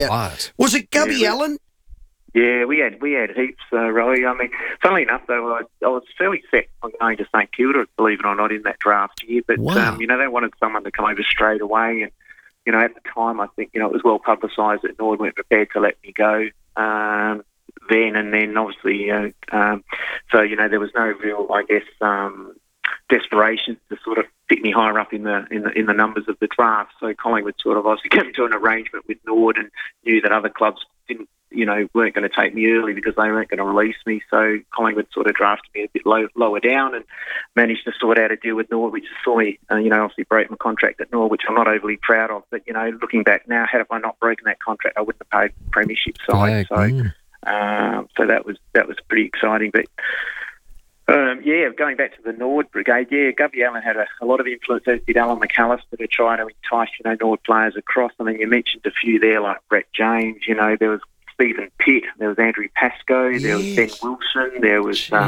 players. Was it Gubby Allen? Yeah, we had heaps, Roy. I mean, funnily enough, though, I was fairly set on going to St Kilda, believe it or not, in that draft year. But, Wow. they wanted someone to come over straight away. And, at the time, I think, it was well publicised that Nord weren't prepared to let me go then. And then, obviously, so, there was no real, I guess, desperation to sort of pick me higher up in the numbers of the draft. So Collingwood sort of obviously came to an arrangement with Nord and knew that other clubs didn't, weren't going to take me early because they weren't going to release me. So Collingwood sort of drafted me a bit lower down and managed to sort out a deal with Nord, which saw me, obviously break my contract at Nord, which I'm not overly proud of. But, looking back now, had I not broken that contract, I wouldn't have paid the premiership side. So that was pretty exciting. But, going back to the Nord brigade, Gubby Allen had a lot of influence, as did Alan McAllister, to try to entice, Nord players across. I mean, you mentioned a few there, like Brett James, there was Stephen Pitt, there was Andrew Pascoe, there was Ben Wilson, there was who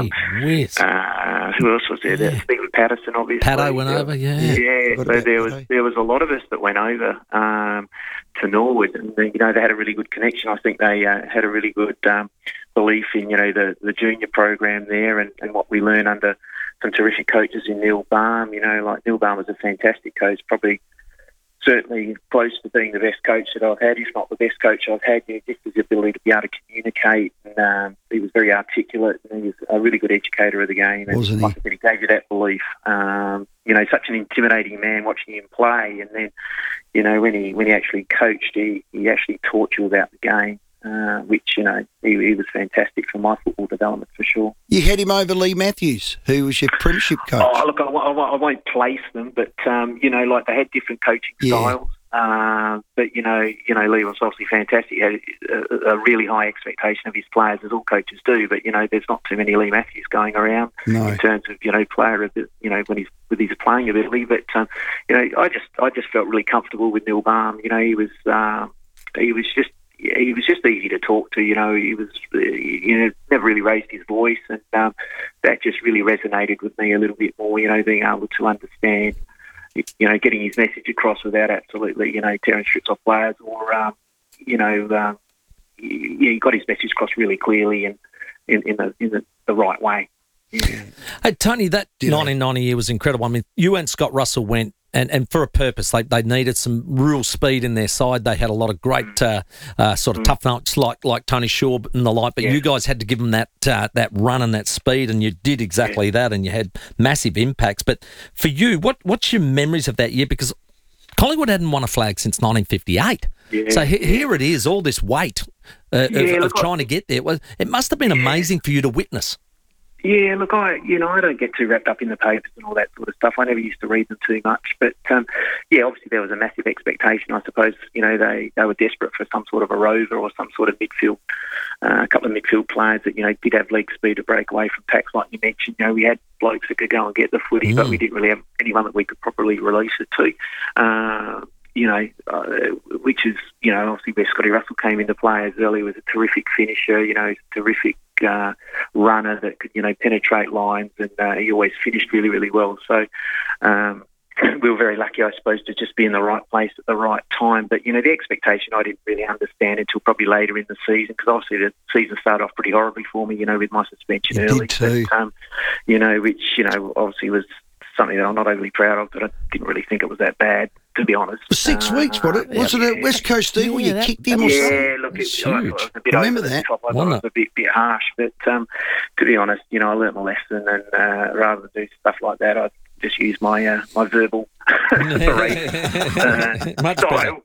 else was there? Yeah. Stephen Patterson, obviously. Patto went over, So there was a lot of us that went over to Norwood, and they had a really good connection. I think they had a really good belief in the junior program there, and what we learned under some terrific coaches in Neil Baum. Like Neil Baum was a fantastic coach, probably certainly close to being the best coach that I've had, if not the best coach I've had. Just his ability to be able to communicate, and he was very articulate, and he was a really good educator of the game. And Wasn't he? like I said, he gave you that belief. Such an intimidating man watching him play, and then when he actually coached, he actually taught you about the game. Which, he was fantastic for my football development for sure. You had him over Lee Matthews, who was your premiership coach. Oh, look, I won't place them, but, like they had different coaching styles. But, Lee was obviously fantastic. He had a really high expectation of his players, as all coaches do. But, there's not too many Lee Matthews going around in terms of, player, when he's playing ability. But, I just felt really comfortable with Neil Baum. He was just easy to talk to. He was, never really raised his voice, and that just really resonated with me a little bit more. Being able to understand, getting his message across without absolutely, tearing strips off players, or he got his message across really clearly and in the right way. Yeah. Hey, Tony, that 1990 year was incredible. I mean, you and Scott Russell went, and for a purpose. They needed some real speed in their side. They had a lot of great sort of tough notes like Tony Shaw and the like, but you guys had to give them that run and that speed, and you did exactly that, and you had massive impacts. But for you, what's your memories of that year? Because Collingwood hadn't won a flag since 1958. Yeah, so here it is, all this weight of trying to get there. It must have been amazing for you to witness. Yeah, look, I don't get too wrapped up in the papers and all that sort of stuff. I never used to read them too much. But, obviously there was a massive expectation. I suppose, they were desperate for some sort of a rover or some sort of midfield, a couple of midfield players that, did have leg speed to break away from packs, like you mentioned. We had blokes that could go and get the footy, but we didn't really have anyone that we could properly release it to. Which is, obviously where Scotty Russell came into play as early. He was a terrific finisher, terrific runner that could, penetrate lines, and he always finished really, really well. So we were very lucky, I suppose, to just be in the right place at the right time. But, the expectation I didn't really understand until probably later in the season, because obviously the season started off pretty horribly for me, with my suspension early. Did too. But, which, obviously was something that I'm not overly proud of, but I didn't really think it was that bad, to be honest. 6 weeks, wasn't it? Wasn't it West Coast Eagle? You kicked him or something? Yeah, look, it was a bit Remember over that? the top. I thought it was a bit harsh, but to be honest, I learnt my lesson, and rather than do stuff like that, I just use my verbal style.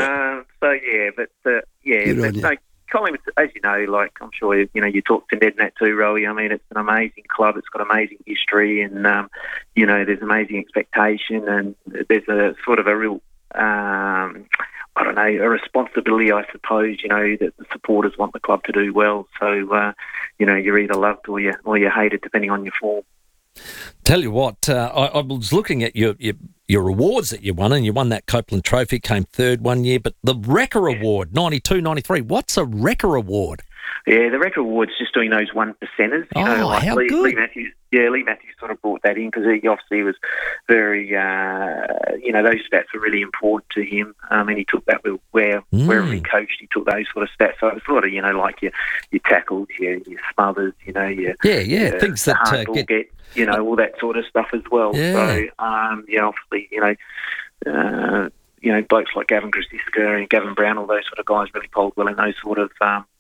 Collingwood, as you know, like I'm sure you talked to Ned and that too, Rowie. I mean, it's an amazing club. It's got amazing history, and there's amazing expectation, and there's a sort of a real, a responsibility, I suppose. That the supporters want the club to do well. So, you're either loved or you're hated, depending on your form. Tell you what, I was looking at your awards that you won, and you won that Copeland Trophy, came third one year, but the Wrecker Award, 92, 93, what's a Wrecker Award? Yeah, the Record Award's just doing those 1%ers. You know, like how Lee good. Matthews. Yeah, Lee Matthews sort of brought that in because he obviously was very, those stats were really important to him. And he took that wherever he coached, he took those sort of stats. So it was sort of, like your tackles, your smothers, your things that hard ball get, all that sort of stuff as well. Yeah. So, obviously, blokes like Gavin Grisiska and Gavin Brown, all those sort of guys really polled well in those sort of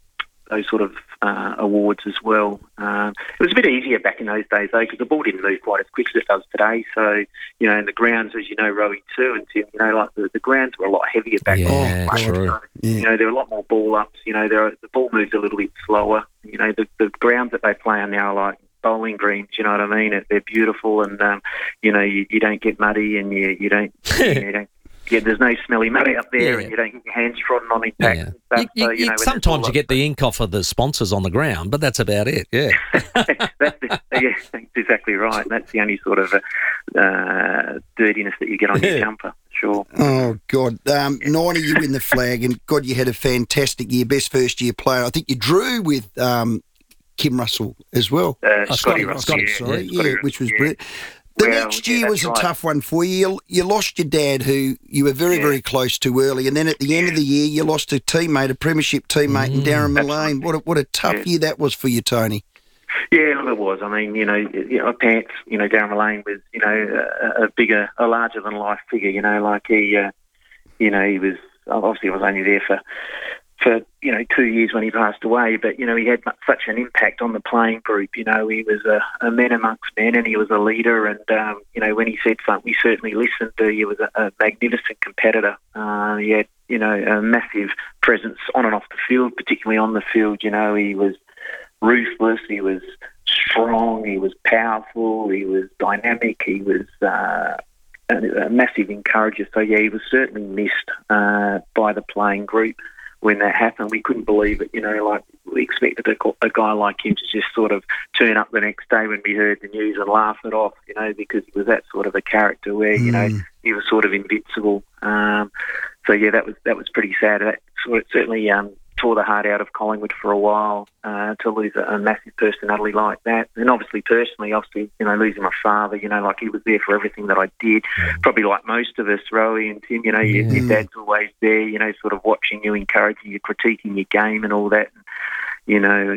awards as well. It was a bit easier back in those days, though, because the ball didn't move quite as quick as it does today. So, and the grounds, as you know, Rowie too, and Tim, like the grounds were a lot heavier back then. True. So, there were a lot more ball ups. The ball moved a little bit slower. The grounds that they play on now are like bowling greens, you know what I mean? They're beautiful, and you don't get muddy, and you don't. There's no smelly mud out there, and you don't get your hands trodden on impact and stuff. Sometimes you get the ink off of the sponsors on the ground, but that's about it, that's exactly right. That's the only sort of dirtiness that you get on your jumper, sure. Oh, God. 90, you win the flag, and, God, you had a fantastic year, best first-year player. I think you drew with Kim Russell as well. Scotty Russell, which was brilliant. The next year was a tough one for you. You lost your dad, who you were very, very close to early, and then at the end of the year, you lost a teammate, a premiership teammate, in Darren Mullane. What a tough year that was for you, Tony. Yeah, it was. I mean, Pants, Darren Mullane was, a larger than life figure. He was obviously was only there for 2 years when he passed away, but, he had such an impact on the playing group. He was a man amongst men, and he was a leader, and, when he said something, we certainly listened. He was a magnificent competitor. He had, a massive presence on and off the field, particularly on the field. He was ruthless, he was strong, he was powerful, he was dynamic, he was a massive encourager. So, he was certainly missed by the playing group. When that happened, we couldn't believe it. We expected a guy like him to just sort of turn up the next day when we heard the news and laugh it off, because he was that sort of a character where, he was sort of invincible. That was pretty sad. That certainly tore the heart out of Collingwood for a while, to lose a massive personality like that. And obviously, losing my father, he was there for everything that I did. Probably like most of us, Rowie and Tim, your dad's always there, sort of watching you, encouraging you, critiquing your game and all that. And,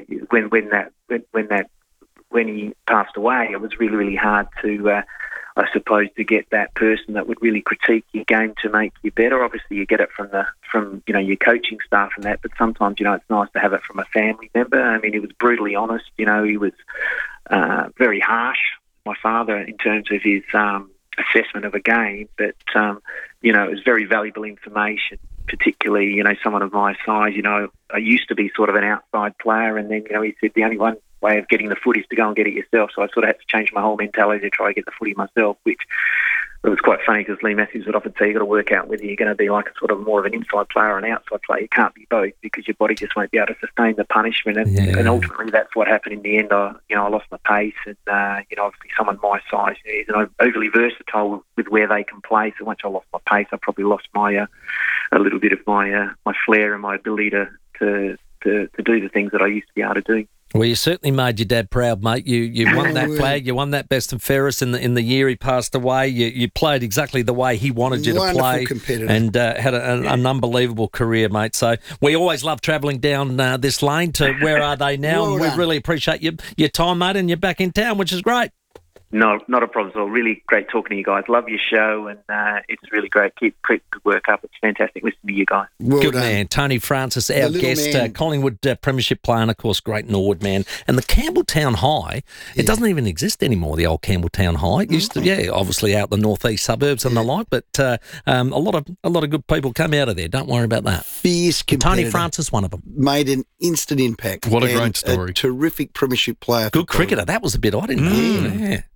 when he passed away, it was really, really hard to, I suppose, to get that person that would really critique your game to make you better. Obviously, you get it from your coaching staff and that, but sometimes, it's nice to have it from a family member. I mean, he was brutally honest. He was very harsh, my father, in terms of his assessment of a game, but, it was very valuable information, particularly, someone of my size. I used to be sort of an outside player, and then, he said the only way of getting the footy is to go and get it yourself. So I sort of had to change my whole mentality to try to get the footy myself, which it was quite funny because Lee Matthews would often say, you've got to work out whether you're going to be like a sort of more of an inside player or an outside player. You can't be both because your body just won't be able to sustain the punishment. And ultimately that's what happened in the end. I lost my pace, and, obviously someone my size is overly versatile with where they can play. So once I lost my pace, I probably lost my a little bit of my flair and my ability to do the things that I used to be able to do. Well, you certainly made your dad proud, mate. You won that flag. You won that best and fairest in the year he passed away. You played exactly the way he wanted you to play, competitor. And had an unbelievable career, mate. So we always love travelling down this lane to Where Are They Now? And we really appreciate your time, mate, and you're back in town, which is great. No, not a problem at all. Really great talking to you guys. Love your show, and it's really great. Keep good work up. It's fantastic listening to you guys. Good man. Tony Francis, our guest, Collingwood Premiership player, and of course, great Norwood man. And the Campbelltown High, it doesn't even exist anymore, the old Campbelltown High. It used to, obviously out the northeast suburbs and the like, but a lot of good people come out of there. Don't worry about that. Fierce competitor. Tony Francis, one of them. Made an instant impact. What a great story. A terrific Premiership player. Good cricketer. That was a bit I didn't know. Yeah.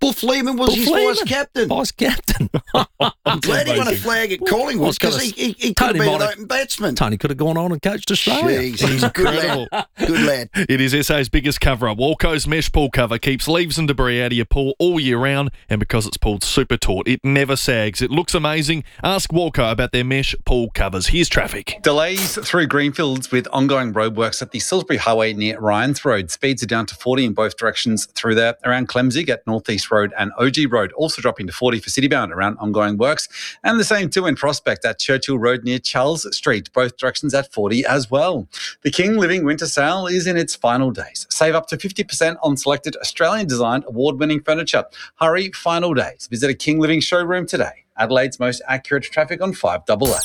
Wolf Lehman was his vice captain. Vice captain. I'm glad he won a flag at Collingwood because he could have been an open batsman. Tony could have gone on and coached Australia. Jeez, he's a good lad. Good lad. It is SA's biggest cover-up. Walco's mesh pool cover keeps leaves and debris out of your pool all year round, and because it's pulled super taut, it never sags. It looks amazing. Ask Walco about their mesh pool covers. Here's traffic. Delays through Greenfields with ongoing roadworks at the Salisbury Highway near Ryans Road. Speeds are down to 40 in both directions through there. Around Clemzig at North East Road and OG Road, also dropping to 40 for citybound around ongoing works. And the same too in Prospect at Churchill Road near Charles Street, both directions at 40 as well. The King Living Winter Sale is in its final days. Save up to 50% on selected Australian-designed award-winning furniture. Hurry, final days. Visit a King Living showroom today. Adelaide's most accurate traffic on 5AA.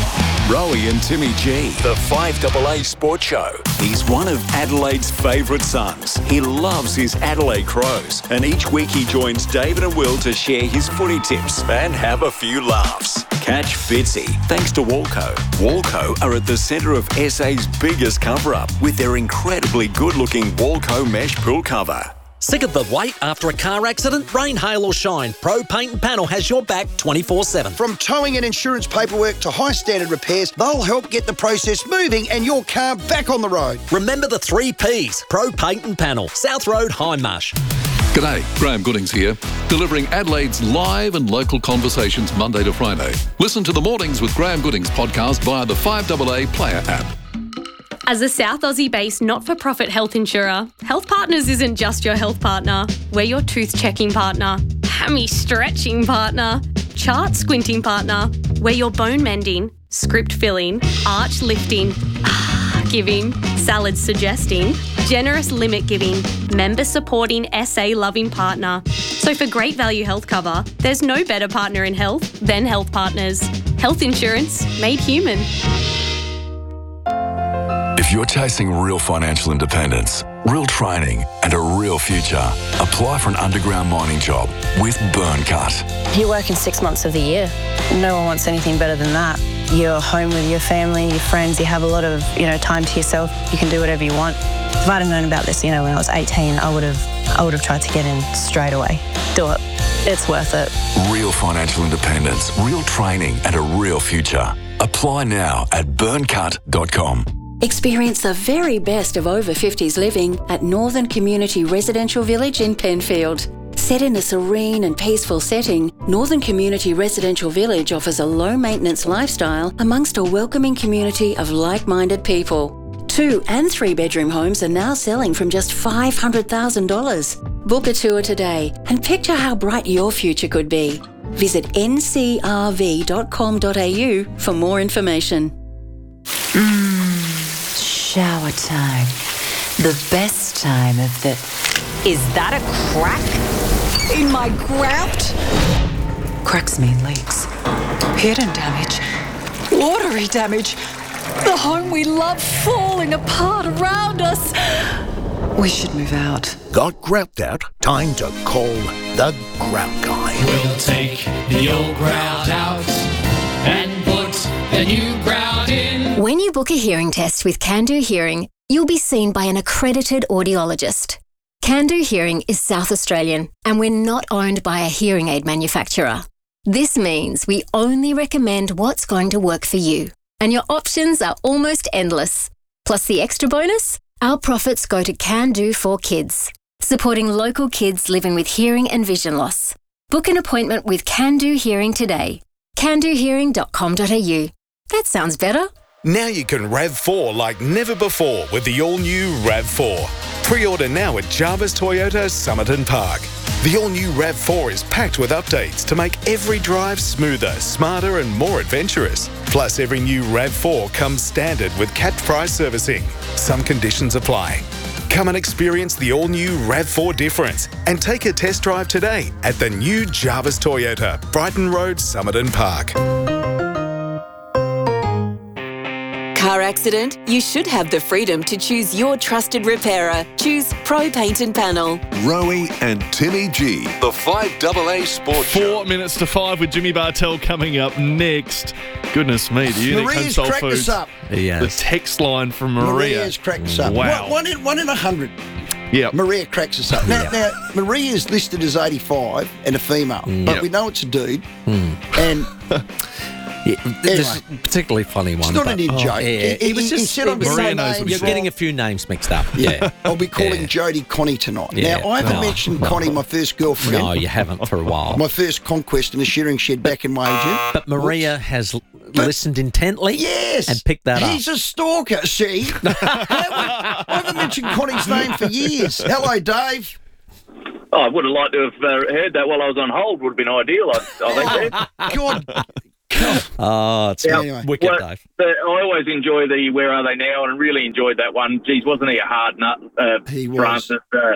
Rowie and Timmy G, the 5AA Sports Show. He's one of Adelaide's favourite sons. He loves his Adelaide Crows, and each week he joins David and Will to share his footy tips and have a few laughs. Catch Fitzy thanks to Walco. Walco are at the centre of SA's biggest cover-up with their incredibly good-looking Walco mesh pool cover. Sick of the wait after a car accident? Rain, hail or shine, Pro Paint and Panel has your back 24/7. From towing and insurance paperwork to high-standard repairs, they'll help get the process moving and your car back on the road. Remember the 3 Ps, Pro Paint and Panel, South Road, Hindmarsh. G'day, Graham Goodings here, delivering Adelaide's live and local conversations Monday to Friday. Listen to the Mornings with Graham Goodings podcast via the 5AA Player app. As a South Aussie-based not-for-profit health insurer, Health Partners isn't just your health partner. We're your tooth-checking partner, hammy-stretching partner, chart-squinting partner. We're your bone-mending, script-filling, arch-lifting, giving, salad-suggesting, generous limit-giving, member-supporting, SA-loving partner. So for great value health cover, there's no better partner in health than Health Partners. Health insurance made human. If you're chasing real financial independence, real training and a real future, apply for an underground mining job with Burncut. You work in 6 months of the year. No one wants anything better than that. You're home with your family, your friends, you have a lot of, time to yourself. You can do whatever you want. If I'd have known about this, when I was 18, I would have tried to get in straight away. Do it. It's worth it. Real financial independence, real training and a real future. Apply now at burncut.com. Experience the very best of over 50s living at Northern Community Residential Village in Penfield. Set in a serene and peaceful setting, Northern Community Residential Village offers a low-maintenance lifestyle amongst a welcoming community of like-minded people. 2- and 3-bedroom homes are now selling from just $500,000. Book a tour today and picture how bright your future could be. Visit ncrv.com.au for more information. Shower time. The best time of the... Is that a crack in my grout? Cracks mean leaks. Hidden damage. Watery damage. The home we love falling apart around us. We should move out. Got grout out? Time to call the Grout Guy. We'll take the old grout out and put the new grout in. When you book a hearing test with Can-Do Hearing, you'll be seen by an accredited audiologist. Can-Do Hearing is South Australian, and we're not owned by a hearing aid manufacturer. This means we only recommend what's going to work for you, and your options are almost endless. Plus the extra bonus, our profits go to Can-Do for Kids, supporting local kids living with hearing and vision loss. Book an appointment with Can-Do Hearing today. candohearing.com.au. That sounds better. Now you can RAV4 like never before with the all-new RAV4. Pre-order now at Jarvis Toyota Somerton Park. The all-new RAV4 is packed with updates to make every drive smoother, smarter and more adventurous. Plus, every new RAV4 comes standard with capped price servicing. Some conditions apply. Come and experience the all-new RAV4 difference and take a test drive today at the new Jarvis Toyota, Brighton Road, Somerton Park. Car accident? You should have the freedom to choose your trusted repairer. Choose Pro Paint and Panel. Rowie and Timmy G, the 5AA Sports Show. 4 minutes to 5 with Jimmy Bartell coming up next. Goodness me, the Unique Maria's Home Soul cracked Foods. us up. The text line from Maria. Maria's cracked us up. Wow. One in 100. Yep. Maria cracks us up. Now, Maria is listed as 85 and a female, but we know it's a dude. And this is a particularly funny one. it's not an in-joke. He was just said Maria knows what you're getting a few names mixed up. Yeah. I'll be calling Jodie Connie tonight. Yeah. Now, I haven't mentioned Connie, my first girlfriend. No, you haven't for a while. My first conquest in a shearing shed back in Wagen. But Maria has listened intently and picked that up. He's a stalker, see? I haven't mentioned Connie's name for years. Hello, Dave. Oh, I would have liked to have heard that while I was on hold. Would have been ideal, I think. God. Oh, it's wicked, Dave. I always enjoy the Where Are They Now, and really enjoyed that one. Geez, wasn't he a hard nut, he was. Francis?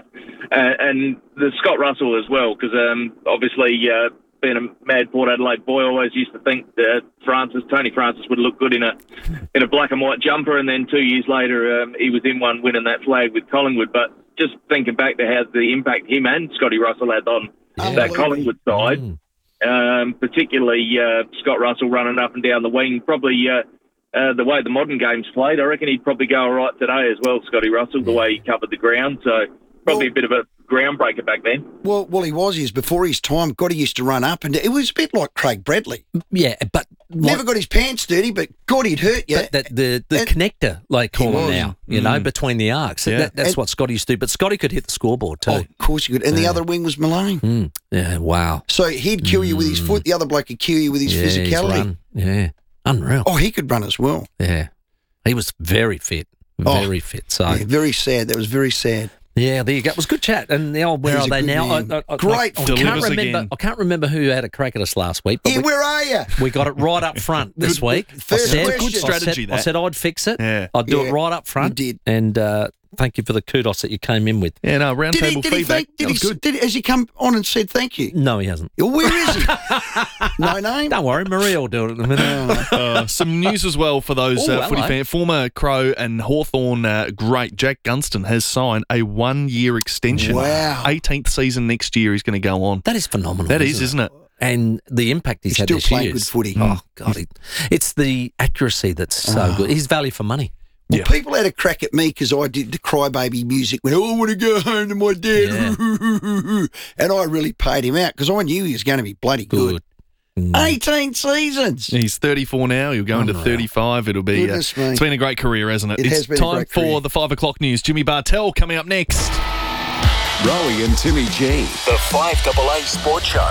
And the Scott Russell as well, because obviously being a mad Port Adelaide boy, I always used to think that Tony Francis would look good in a black and white jumper, and then 2 years later he was in one winning that flag with Collingwood. But just thinking back to how the impact him and Scotty Russell had on that Collingwood side. Particularly Scott Russell running up and down the wing. Probably the way the modern game's played, I reckon he'd probably go all right today as well, Scotty Russell, the way he covered the ground. So probably a bit of a groundbreaker back then. Well, he was. Before his time, Gotti used to run up, and it was a bit like Craig Bradley. Yeah, but never got his pants dirty, but God, he'd hurt you. But the connector, they call him now, between the arcs. Yeah. That's what Scotty used to do. But Scotty could hit the scoreboard too. Oh, of course he could. And the other wing was Malone. Yeah, wow. So he'd kill you with his foot. The other bloke could kill you with his physicality. Yeah, unreal. Oh, he could run as well. Yeah, he was very fit. Very fit. So very sad. That was very sad. Yeah, there you go. It was good chat. And the old Where Are They Now? Great. I can't remember who had a crack at us last week. But where are you? We got it right up front this week. Good strategy. I said I'd fix it. Yeah. I'd do it right up front. You did. And thank you for the kudos that you came in with. Yeah, no, roundtable feedback. Has he come on and said thank you? No, he hasn't. Where is he? No name? Don't worry, Maria will do it in a minute. Some news as well for those footy fans. Former Crow and Hawthorn great Jack Gunston has signed a 1-year extension. Wow. 18th season next year he's going to go on. That is phenomenal. That is, isn't it? And the impact he's had still this playing year. good footy. Oh, God. It's the accuracy that's so good. He's value for money. Well, people had a crack at me because I did the crybaby music when I want to go home to my dad. Yeah. And I really paid him out because I knew he was going to be bloody good. 18 seasons. He's 34 now. He'll go into 35. It'll be. It's been a great career, hasn't it? It has been a great career. For the 5 o'clock news. Jimmy Bartell coming up next. Rowie and Timmy G, the 5AA Sports Show.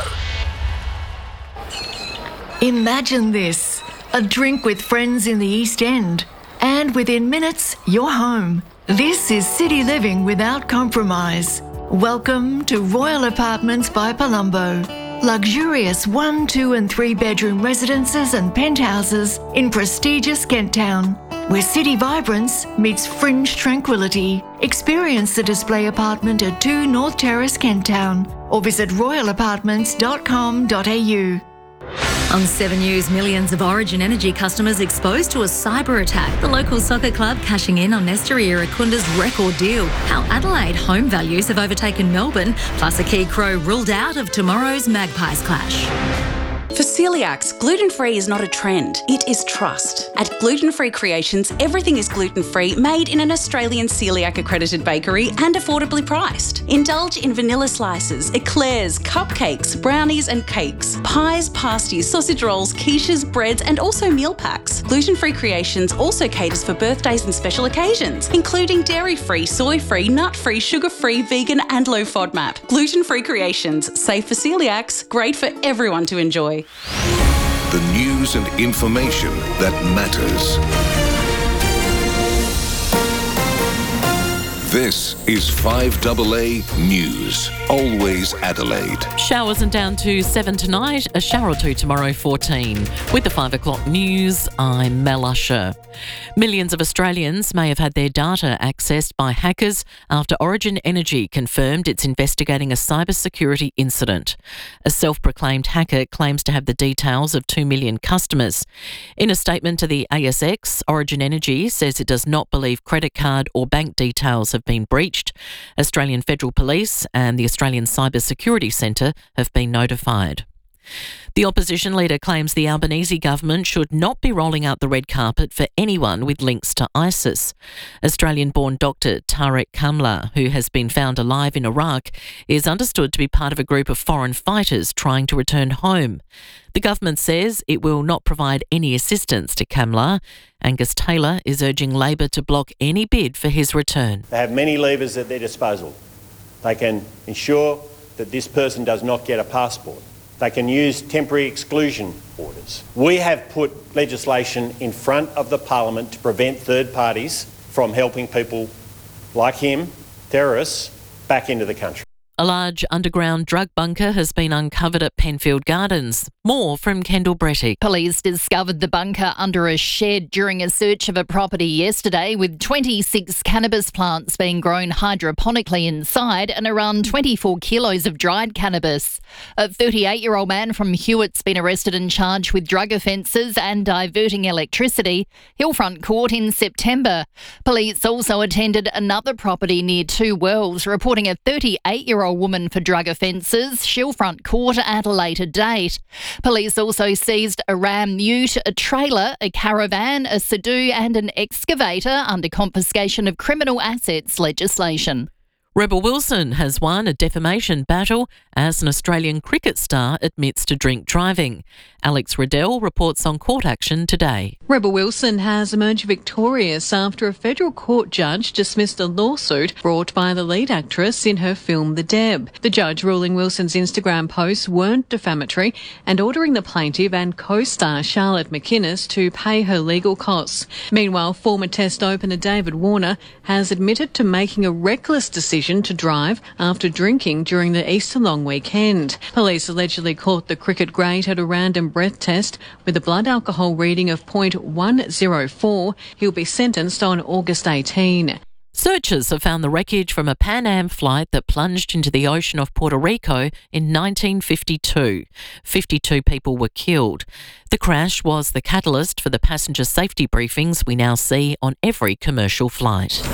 Imagine this, a drink with friends in the East End. And within minutes, you're home. This is city living without compromise. Welcome to Royal Apartments by Palumbo. Luxurious 1, 2 and 3 bedroom residences and penthouses in prestigious Kent Town, where city vibrance meets fringe tranquility. Experience the display apartment at 2 North Terrace, Kent Town, or visit royalapartments.com.au. On 7 News, millions of Origin Energy customers exposed to a cyber attack. The local soccer club cashing in on Nesteri Irakunda's record deal. How Adelaide home values have overtaken Melbourne, plus a key Crow ruled out of tomorrow's Magpies clash. For celiacs, gluten-free is not a trend, it is trust. At Gluten Free Creations, everything is gluten-free, made in an Australian celiac-accredited bakery and affordably priced. Indulge in vanilla slices, eclairs, cupcakes, brownies and cakes, pies, pasties, sausage rolls, quiches, breads and also meal packs. Gluten Free Creations also caters for birthdays and special occasions, including dairy-free, soy-free, nut-free, sugar-free, vegan and low FODMAP. Gluten Free Creations, safe for celiacs, great for everyone to enjoy. The news and information that matters. This is 5AA News. Always Adelaide. Showers and down to 7 tonight, a shower or 2 tomorrow, 14. With the 5 o'clock news, I'm Mel Usher. Millions of Australians may have had their data accessed by hackers after Origin Energy confirmed it's investigating a cybersecurity incident. A self-proclaimed hacker claims to have the details of 2 million customers. In a statement to the ASX, Origin Energy says it does not believe credit card or bank details have been breached. Australian Federal Police and the Australian Cybersecurity Centre have been notified. The opposition leader claims the Albanese government should not be rolling out the red carpet for anyone with links to ISIS. Australian-born doctor Tarek Kamla, who has been found alive in Iraq, is understood to be part of a group of foreign fighters trying to return home. The government says it will not provide any assistance to Kamla. Angus Taylor is urging Labor to block any bid for his return. They have many levers at their disposal. They can ensure that this person does not get a passport. They can use temporary exclusion orders. We have put legislation in front of the Parliament to prevent third parties from helping people like him, terrorists, back into the country. A large underground drug bunker has been uncovered at Penfield Gardens. More from Kendall Brettick. Police discovered the bunker under a shed during a search of a property yesterday, with 26 cannabis plants being grown hydroponically inside and around 24 kilos of dried cannabis. A 38-year-old man from Hewitt's been arrested and charged with drug offences and diverting electricity. Hillfront Court in September. Police also attended another property near Two Wells, reporting a 38-year-old woman for drug offences. Hillfront Court at a later date. Police also seized a Ram Ute, a trailer, a caravan, a Sudoku and an excavator under confiscation of criminal assets legislation. Rebel Wilson has won a defamation battle as an Australian cricket star admits to drink driving. Alex Riddell reports on court action today. Rebel Wilson has emerged victorious after a federal court judge dismissed a lawsuit brought by the lead actress in her film The Deb. The judge ruling Wilson's Instagram posts weren't defamatory and ordering the plaintiff and co-star Charlotte McInnes to pay her legal costs. Meanwhile, former Test opener David Warner has admitted to making a reckless decision to drive after drinking during the Easter long weekend. Police allegedly caught the cricket great at a random breath test with a blood alcohol reading of 0.104. He'll be sentenced on August 18. Searchers have found the wreckage from a Pan Am flight that plunged into the ocean of Puerto Rico in 1952. 52 people were killed. The crash was the catalyst for the passenger safety briefings we now see on every commercial flight.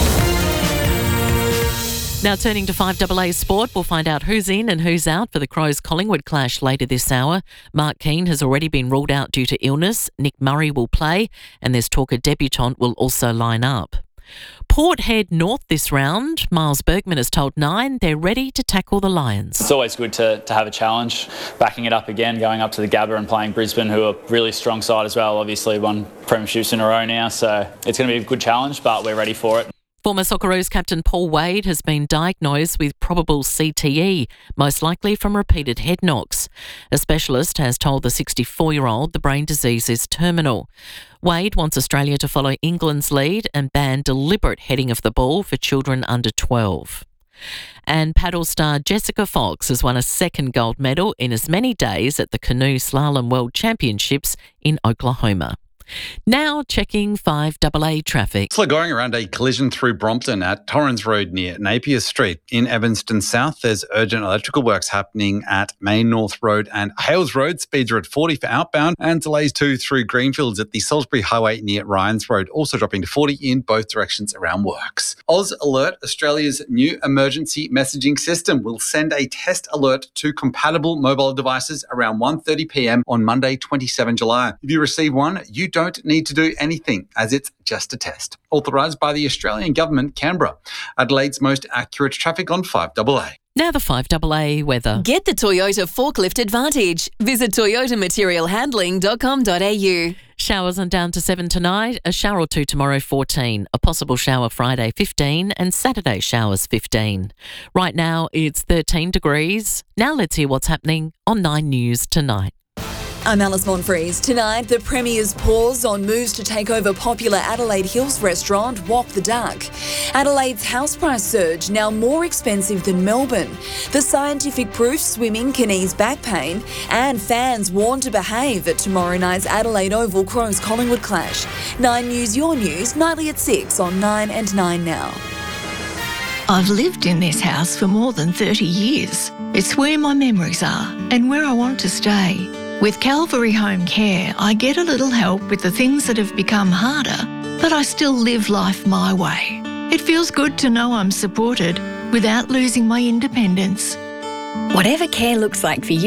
Now turning to 5AA Sport, we'll find out who's in and who's out for the Crows-Collingwood clash later this hour. Mark Keane has already been ruled out due to illness. Nick Murray will play, and there's talk a debutant will also line up. Port head north this round. Miles Bergman has told Nine they're ready to tackle the Lions. It's always good to have a challenge, backing it up again, going up to the Gabba and playing Brisbane, who are a really strong side as well. Obviously won premierships in a row now, so it's going to be a good challenge, but we're ready for it. Former Socceroos captain Paul Wade has been diagnosed with probable CTE, most likely from repeated head knocks. A specialist has told the 64-year-old the brain disease is terminal. Wade wants Australia to follow England's lead and ban deliberate heading of the ball for children under 12. And paddle star Jessica Fox has won a second gold medal in as many days at the Canoe Slalom World Championships in Oklahoma. Now checking 5AA traffic. Slow going around a collision through Brompton at Torrens Road near Napier Street. In Evanston South, there's urgent electrical works happening at Main North Road and Hales Road. Speeds are at 40 for outbound, and delays too through Greenfields at the Salisbury Highway near Ryans Road, also dropping to 40 in both directions around works. Oz Alert, Australia's new emergency messaging system, will send a test alert to compatible mobile devices around 1:30 p.m. on Monday, 27 July. If you receive one, you don't need to do anything, as it's just a test. Authorised by the Australian Government, Canberra. Adelaide's most accurate traffic on 5AA. Now the 5AA weather. Get the Toyota Forklift Advantage. Visit toyotamaterialhandling.com.au. Showers and down to 7 tonight, a shower or two tomorrow 14, a possible shower Friday 15 and Saturday showers 15. Right now it's 13 degrees. Now let's hear what's happening on 9 News tonight. I'm Alice Monfries. Tonight, the Premier's pause on moves to take over popular Adelaide Hills restaurant Walk the Duck. Adelaide's house price surge, now more expensive than Melbourne. The scientific proof swimming can ease back pain, and fans warned to behave at tomorrow night's Adelaide Oval Crows-Collingwood clash. 9 News, your news, nightly at 6 on 9 and 9 Now. I've lived in this house for more than 30 years. It's where my memories are and where I want to stay. With Calvary Home Care, I get a little help with the things that have become harder, but I still live life my way. It feels good to know I'm supported without losing my independence. Whatever care looks like for you,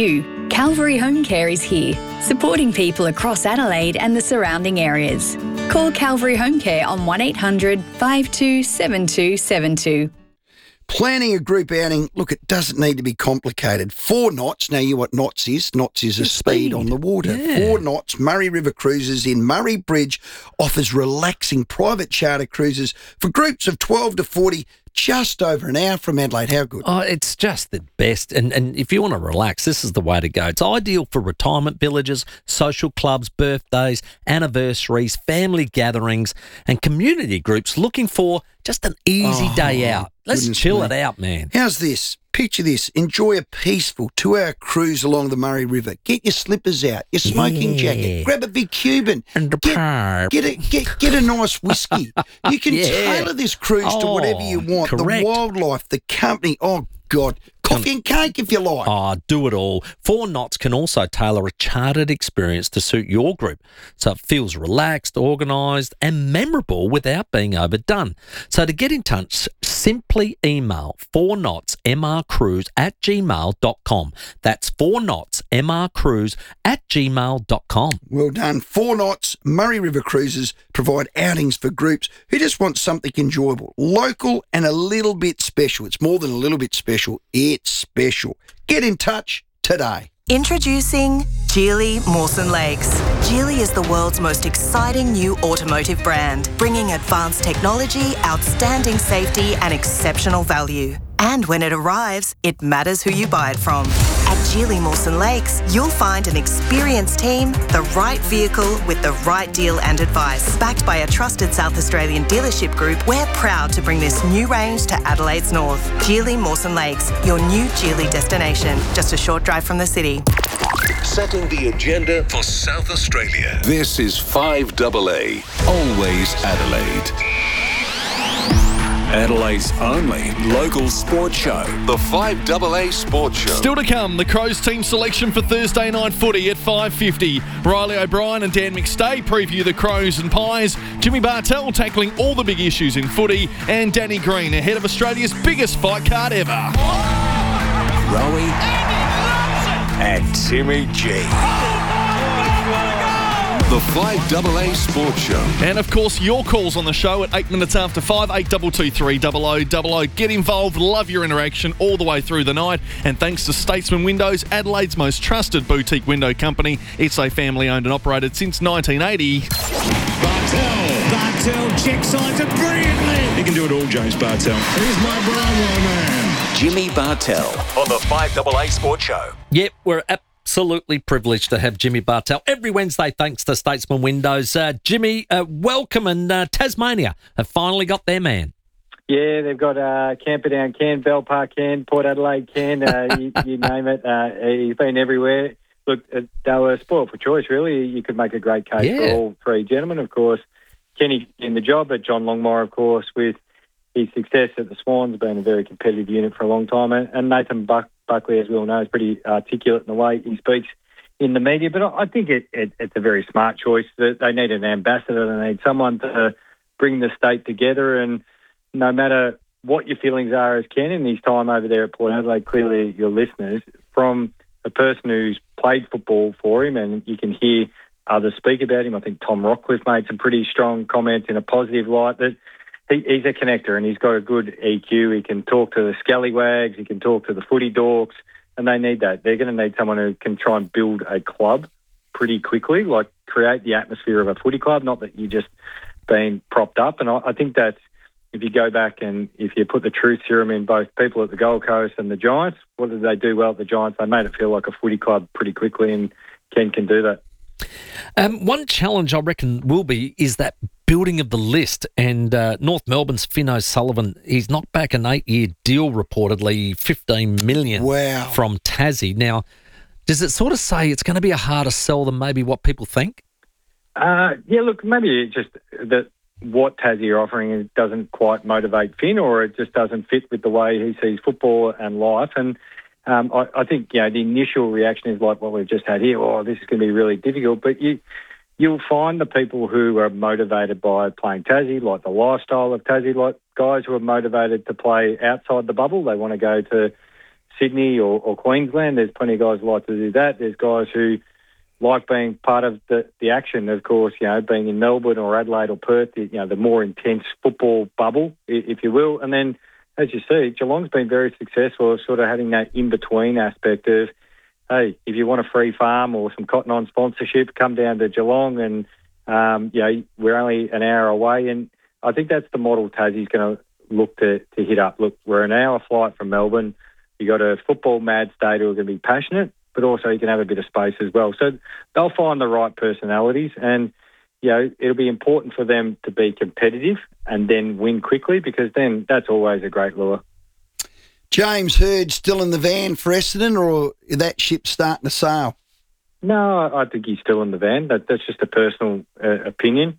Calvary Home Care is here, supporting people across Adelaide and the surrounding areas. Call Calvary Home Care on 1800 527272. Planning a group outing, look, it doesn't need to be complicated. 4 knots, now you know what knots is. Knots is a speed on the water. Yeah. 4 knots, Murray River Cruises in Murray Bridge offers relaxing private charter cruises for groups of 12 to 40, just over an hour from Adelaide. How good? Oh, it's just the best. And if you want to relax, this is the way to go. It's ideal for retirement villages, social clubs, birthdays, anniversaries, family gatherings, and community groups looking for just an easy day out. Let's chill it out, man. How's this? Picture this. Enjoy a peaceful 2-hour cruise along the Murray River. Get your slippers out, your smoking jacket, grab a big Cuban, and get a nice whiskey. You can tailor this cruise to whatever you want. Correct. The wildlife, the company, oh God, coffee and cake if you like. Oh, do it all. 4 Knots can also tailor a chartered experience to suit your group, so it feels relaxed, organised and memorable without being overdone. So to get in touch, simply email 4knotsmrcruise@gmail.com. That's 4knotsmrcruise@gmail.com. Well done. 4 Knots Murray River Cruises provide outings for groups who just want something enjoyable, local and a little bit special. It's more than a little bit special. It's special. Get in touch today. Introducing Geely Mawson Lakes. Geely is the world's most exciting new automotive brand, bringing advanced technology, outstanding safety and exceptional value. And when it arrives, it matters who you buy it from. At Geely Mawson Lakes, you'll find an experienced team, the right vehicle with the right deal and advice. Backed by a trusted South Australian dealership group, we're proud to bring this new range to Adelaide's north. Geely Mawson Lakes, your new Geely destination, just a short drive from the city. Setting the agenda for South Australia. This is 5AA, always Adelaide. Adelaide's only local sports show, the 5AA Sports Show. Still to come, the Crows team selection for Thursday night footy at 5:50. Riley O'Brien and Dan McStay preview the Crows and Pies. Jimmy Bartell tackling all the big issues in footy. And Danny Green ahead of Australia's biggest fight card ever. Rowie and Timmy G. The 5AA Sports Show. And of course, your calls on the show at 8 minutes after 5, 8223 0000. Get involved, love your interaction all the way through the night. And thanks to Statesman Windows, Adelaide's most trusted boutique window company. It's a family owned and operated since 1980. Bartell check sides it brilliantly. He can do it all, James Bartell. Here's my Brownlow man. Jimmy Bartell on the 5AA Sports Show. Yep, we're absolutely privileged to have Jimmy Bartell every Wednesday thanks to Statesman Windows. Jimmy, welcome, and Tasmania have finally got their man. Yeah, they've got Camperdown can, Bell Park can, Port Adelaide can, you name it. He's been everywhere. Look, they were spoiled for choice, really. You could make a great case for all three gentlemen, of course. Kenny in the job, but John Longmire, of course, with his success at the Swans, been a very competitive unit for a long time. And Nathan Buckley, as we all know, is pretty articulate in the way he speaks in the media. But I think it's a very smart choice. They need an ambassador. They need someone to bring the state together. And no matter what your feelings are as Ken in his time over there at Port Adelaide, clearly your listeners, from a person who's played football for him, and you can hear others speak about him. I think Tom Rockcliffe made some pretty strong comments in a positive light that he's a connector and he's got a good EQ. He can talk to the scallywags, he can talk to the footy dorks, and they need that. They're going to need someone who can try and build a club pretty quickly, like create the atmosphere of a footy club, not that you're just being propped up. And I think that's, if you go back and if you put the truth serum in both people at the Gold Coast and the Giants, what did they do well at the Giants? They made it feel like a footy club pretty quickly, and Ken can do that. One challenge I reckon will be is that building of the list, and North Melbourne's Finn O'Sullivan, he's knocked back an 8-year deal reportedly, $15 million from Tassie. Now, does it sort of say it's going to be a harder sell than maybe what people think? Yeah, look, maybe it's just that what Tassie are offering doesn't quite motivate Finn, or it just doesn't fit with the way he sees football and life. And I think, the initial reaction is like what we've just had here. Oh, this is going to be really difficult. But you'll find the people who are motivated by playing Tassie, like the lifestyle of Tassie, like guys who are motivated to play outside the bubble. They want to go to Sydney or Queensland. There's plenty of guys who like to do that. There's guys who like being part of the action, of course, being in Melbourne or Adelaide or Perth, the more intense football bubble, if you will. And then, as you see, Geelong's been very successful of sort of having that in-between aspect of, hey, if you want a free farm or some Cotton On sponsorship, come down to Geelong and, we're only an hour away. And I think that's the model Tassie's going to look to hit up. Look, we're an hour flight from Melbourne. You got a football mad state who are going to be passionate, but also you can have a bit of space as well. So they'll find the right personalities, and it'll be important for them to be competitive and then win quickly, because then that's always a great lure. James Hird still in the van for Essendon, or is that ship starting to sail? No, I think he's still in the van. That's just a personal opinion.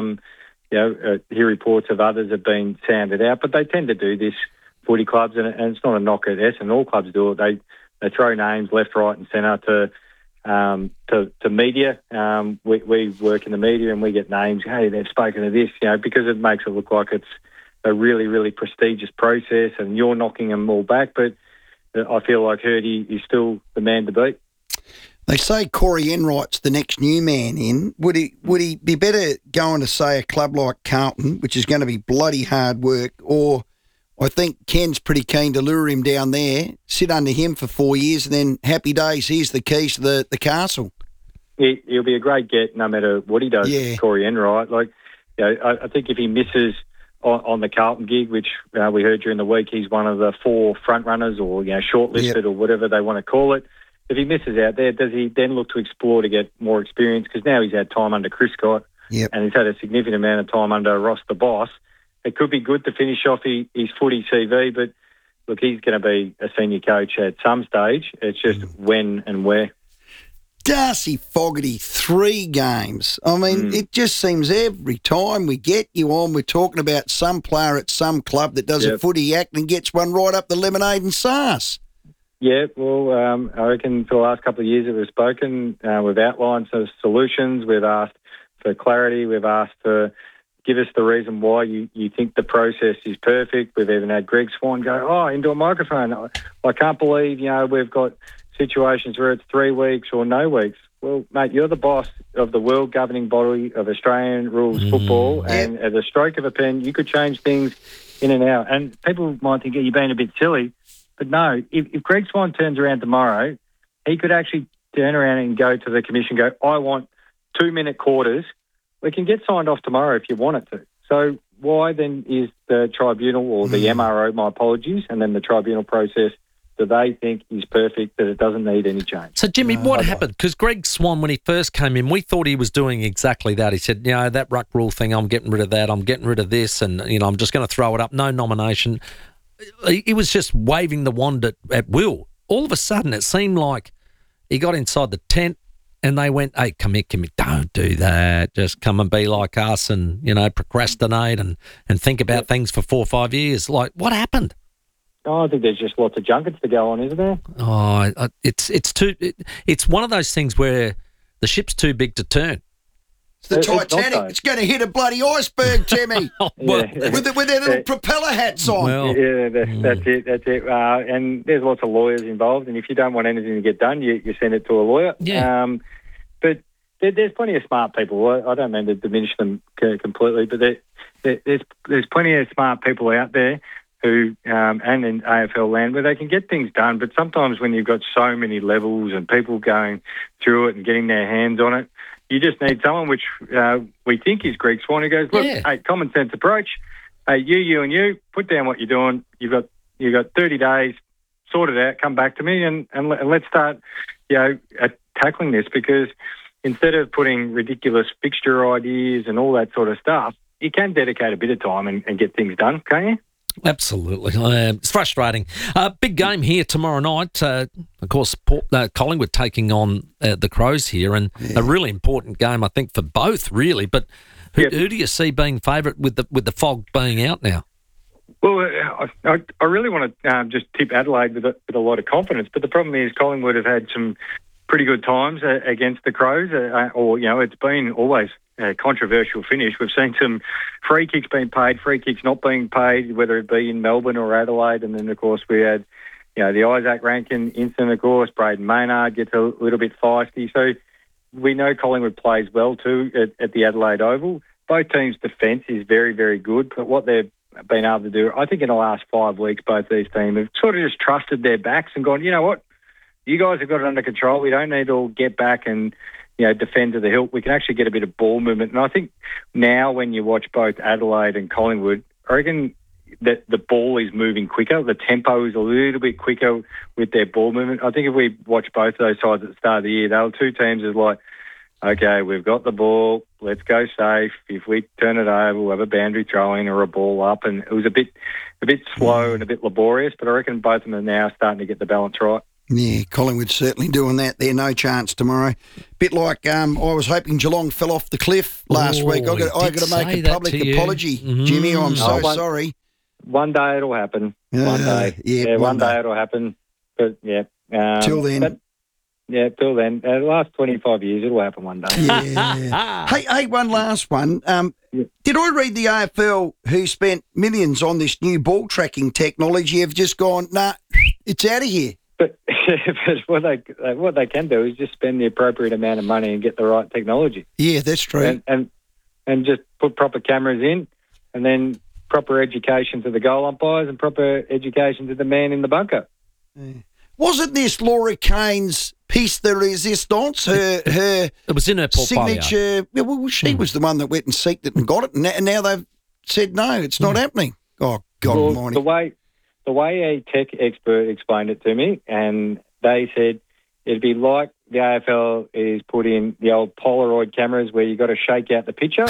Hear reports of others have been sounded out, but they tend to do this, footy clubs, and it's not a knock at Essendon. All clubs do it. They throw names left, right and centre to media. We work in the media and we get names, hey, they've spoken to this, because it makes it look like it's a really, really prestigious process and you're knocking them all back. But I feel like Hirdy is still the man to beat. They say Corey Enright's the next new man in. Would he be better going to, say, a club like Carlton, which is going to be bloody hard work, or I think Ken's pretty keen to lure him down there, sit under him for 4 years, and then happy days, here's the keys to the castle? He'll be a great get no matter what he does, Corey Enright. I think if he misses on the Carlton gig, which we heard during the week, he's one of the 4 front runners or shortlisted or whatever they want to call it. If he misses out there, does he then look to explore to get more experience? Because now he's had time under Chris Scott and he's had a significant amount of time under Ross the Boss. It could be good to finish off his footy CV, but look, he's going to be a senior coach at some stage. It's just when and where. Darcy Fogarty, 3 games. I mean, it just seems every time we get you on, we're talking about some player at some club that does a footy act and gets one right up the lemonade and sauce. Yeah, well, I reckon for the last couple of years that we've spoken, we've outlined some solutions. We've asked for clarity. We've asked for give us the reason why you think the process is perfect. We've even had Greg Swan go, into a microphone, I can't believe, we've got situations where it's 3 weeks or no weeks. Well, mate, you're the boss of the world governing body of Australian rules football, and at the stroke of a pen, you could change things in and out. And people might think you're being a bit silly, but no, if Greg Swan turns around tomorrow, he could actually turn around and go to the commission and go, I want 2-minute quarters. We can get signed off tomorrow if you want it to. So why then is the tribunal or the MRO, my apologies, and then the tribunal process, do they think is perfect, that it doesn't need any change? So, Jimmy, what happened? Because Greg Swan, when he first came in, we thought he was doing exactly that. He said, that ruck rule thing, I'm getting rid of that, I'm getting rid of this, and, I'm just going to throw it up, no nomination. He was just waving the wand at will. All of a sudden, it seemed like he got inside the tent, and they went, hey, come here, don't do that. Just come and be like us and, procrastinate and think about things for 4 or 5 years. Like, what happened? Oh, I think there's just lots of junkets to go on, isn't there? Oh, it's one of those things where the ship's too big to turn. It's the Titanic. It's going to hit a bloody iceberg, Timmy. With their little propeller hats on. Well, that's it. And there's lots of lawyers involved, and if you don't want anything to get done, you send it to a lawyer. Yeah. But there's plenty of smart people. I don't mean to diminish them completely, but there's plenty of smart people out there who, and in AFL land, where they can get things done. But sometimes when you've got so many levels and people going through it and getting their hands on it, you just need someone, which we think is Greg Swan, who goes, look, hey, common sense approach. Hey, you and you, put down what you're doing. You've got 30 days, sort it out, come back to me, and let's start, tackling this, because instead of putting ridiculous fixture ideas and all that sort of stuff, you can dedicate a bit of time and get things done, can't you? Absolutely. It's frustrating. Big game here tomorrow night. Of course, Collingwood taking on the Crows here, and a really important game, I think, for both, really. But who do you see being favourite with the fog being out now? Well, I really want to just tip Adelaide with a lot of confidence, but the problem is Collingwood have had some pretty good times against the Crows, it's been always a controversial finish. We've seen some free kicks being paid, free kicks not being paid, whether it be in Melbourne or Adelaide, and then, of course, we had the Isaac Rankin incident, of course. Braden Maynard gets a little bit feisty. So we know Collingwood plays well too at the Adelaide Oval. Both teams' defence is very, very good, but what they've been able to do, I think in the last 5 weeks, both these teams have sort of just trusted their backs and gone, you know what, you guys have got it under control. We don't need to all get back and defend to the hilt. We can actually get a bit of ball movement. And I think now when you watch both Adelaide and Collingwood, I reckon that the ball is moving quicker. The tempo is a little bit quicker with their ball movement. I think if we watch both those sides at the start of the year, they were two teams as like, okay, we've got the ball, let's go safe. If we turn it over, we'll have a boundary throw in or a ball up. And it was a bit slow and a bit laborious, but I reckon both of them are now starting to get the balance right. Yeah, Collingwood's certainly doing that. They're no chance tomorrow. Bit like I was hoping Geelong fell off the cliff last week. I got to make a public apology, Jimmy. I'm so sorry. One day it'll happen. One day. One day it'll happen. But, yeah. Till then. Till then. The last 25 years, it'll happen one day. Yeah. hey, one last one. Did I read the AFL who spent millions on this new ball tracking technology have just gone, nah, it's out of here? But what they can do is just spend the appropriate amount of money and get the right technology. Yeah, that's true. And just put proper cameras in, and then proper education to the goal umpires and proper education to the man in the bunker. Yeah. Wasn't this Laura Kane's piece de resistance? Her it was in her portfolio. Signature. Well, she was the one that went and seeked it and got it, and now they've said no, it's not happening. Oh God Almighty! The way a tech expert explained it to me, and they said it'd be like the AFL is put in the old Polaroid cameras where you got to shake out the picture.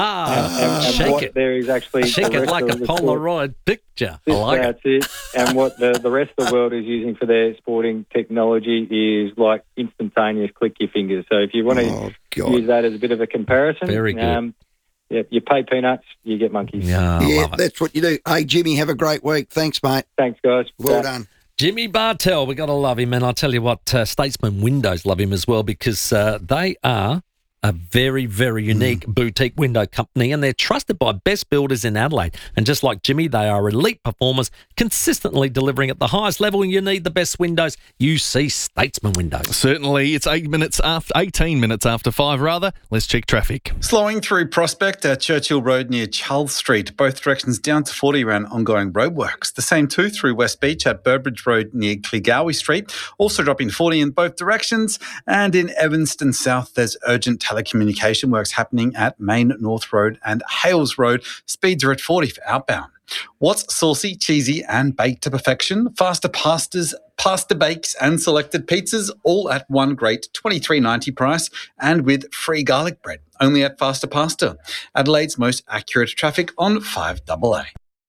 and shake what it. There is actually shake it like a Polaroid picture. I like That's it. And what the rest of the world is using for their sporting technology is like instantaneous click your fingers. So if you want to use that as a bit of a comparison, very good. You pay peanuts, you get monkeys. Yeah, that's what you do. Hey, Jimmy, have a great week. Thanks, mate. Thanks, guys. Well done. Jimmy Bartell, we got to love him. And I'll tell you what, Statesman Windows love him as well because they are a very, very unique boutique window company and they're trusted by best builders in Adelaide. And just like Jimmy, they are elite performers, consistently delivering at the highest level. And you need the best windows. You see Statesman Windows. Certainly. It's 18 minutes after 5, rather. Let's check traffic. Slowing through Prospect at Churchill Road near Charles Street. Both directions down to 40 around ongoing roadworks. The same too through West Beach at Burbridge Road near Clegowie Street. Also dropping 40 in both directions. And in Evanston South, there's urgent telecommunication works happening at Main North Road and Hales Road. Speeds are at 40 for outbound. What's saucy, cheesy and baked to perfection? Faster pastas, pasta bakes and selected pizzas, all at one great $23.90 price and with free garlic bread. Only at Faster Pasta. Adelaide's most accurate traffic on 5AA.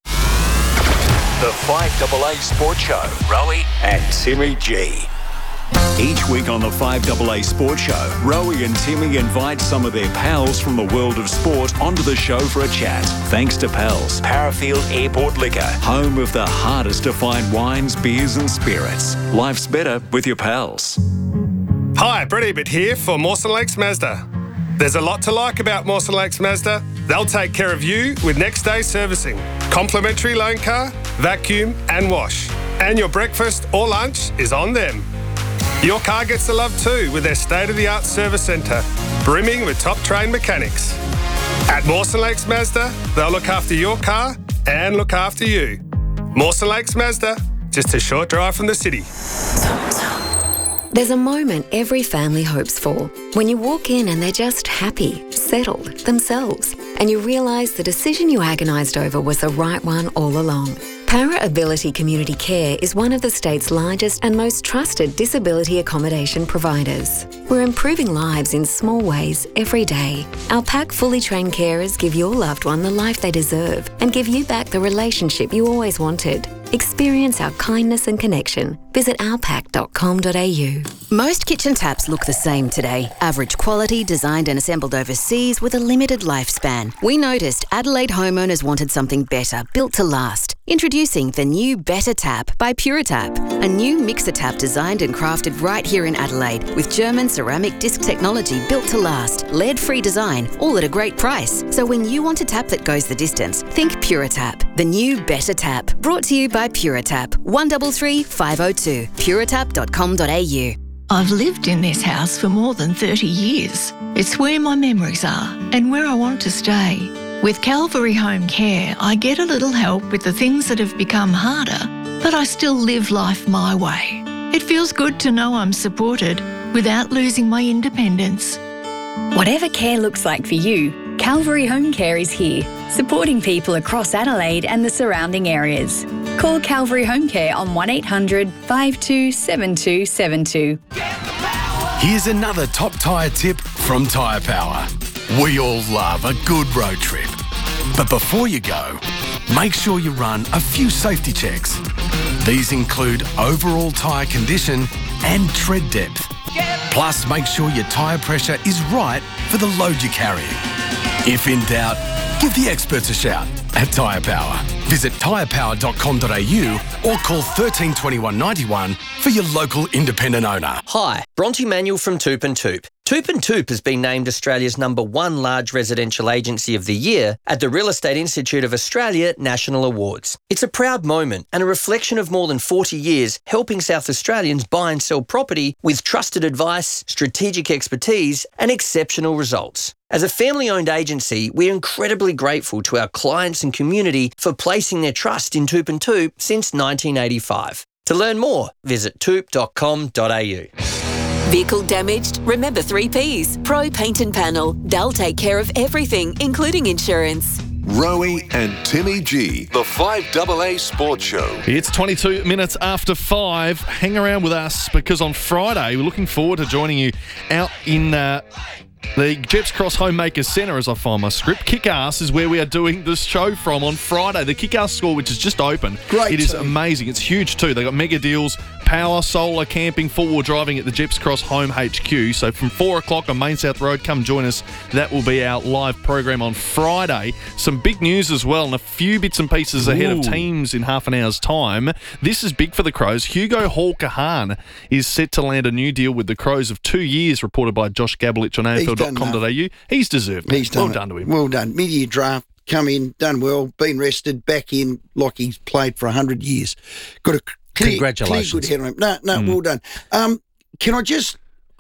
The 5AA Sports Show. Rowie and Timmy G. Each week on the 5AA Sports Show, Rowie and Timmy invite some of their pals from the world of sport onto the show for a chat. Thanks to Pals, Parafield Airport Liquor, home of the hardest to find wines, beers and spirits. Life's better with your pals. Hi, Brett Ebert here for Mawson Lakes Mazda. There's a lot to like about Mawson Lakes Mazda. They'll take care of you with next day servicing, complimentary loan car, vacuum and wash. And your breakfast or lunch is on them. Your car gets the love too with their state-of-the-art service centre, brimming with top-trained mechanics. At Mawson Lakes Mazda, they'll look after your car and look after you. Mawson Lakes Mazda, just a short drive from the city. There's a moment every family hopes for. When you walk in and they're just happy, settled, themselves, and you realise the decision you agonised over was the right one all along. Para Ability Community Care is one of the state's largest and most trusted disability accommodation providers. We're improving lives in small ways every day. Our PAC fully trained carers give your loved one the life they deserve and give you back the relationship you always wanted. Experience our kindness and connection. Visit ourpac.com.au. Most kitchen taps look the same today. Average quality, designed and assembled overseas with a limited lifespan. We noticed Adelaide homeowners wanted something better, built to last. Introducing the new Better Tap by Puritap, a new mixer tap designed and crafted right here in Adelaide with German ceramic disc technology built to last, lead-free design, all at a great price. So when you want a tap that goes the distance, think Puritap, the new Better Tap. Brought to you by Puritap, 133 502, puritap.com.au. I've lived in this house for more than 30 years. It's where my memories are and where I want to stay. With Calvary Home Care, I get a little help with the things that have become harder, but I still live life my way. It feels good to know I'm supported without losing my independence. Whatever care looks like for you, Calvary Home Care is here, supporting people across Adelaide and the surrounding areas. Call Calvary Home Care on 1800 527272. Here's another top tyre tip from Tyre Power. We all love a good road trip. But before you go, make sure you run a few safety checks. These include overall tyre condition and tread depth. Plus, make sure your tyre pressure is right for the load you're carrying. If in doubt, give the experts a shout at Tyre Power. Visit tyrepower.com.au or call 13 21 91 for your local independent owner. Hi, Bronte Manuel from Toop and Toop. Toop and Toop has been named Australia's #1 large residential agency of the year at the Real Estate Institute of Australia National Awards. It's a proud moment and a reflection of more than 40 years helping South Australians buy and sell property with trusted advice, strategic expertise and exceptional results. As a family-owned agency, we're incredibly grateful to our clients and community for placing their trust in Toop and Toop since 1985. To learn more, visit toop.com.au. Vehicle damaged? Remember 3 Ps. Pro Paint and Panel. They'll take care of everything, including insurance. Rowie and Timmy G, the 5AA Sports Show. It's 22 minutes after 5. Hang around with us because on Friday we're looking forward to joining you out in the Jeps Cross Homemakers Centre, as I find my script. Kick-Ass is where we are doing this show from on Friday. The Kick-Ass store, which has just opened. Great. It is amazing. It's huge too. They've got mega deals, power, solar, camping, four-wheel driving at the Jeps Cross Home HQ. So from 4 o'clock on Main South Road, come join us. That will be our live program on Friday. Some big news as well and a few bits and pieces ahead of teams in half an hour's time. This is big for the Crows. Hugo Hall-Kahan is set to land a new deal with the Crows of 2 years, reported by Josh Gabelich on AFL.com.au. He's deserved it. Well done to him. Well done. Mid-year draft, come in, done well, been rested, back in like he's played for 100 years. Got a congratulations. Clear good head on him. No, well done. Can I just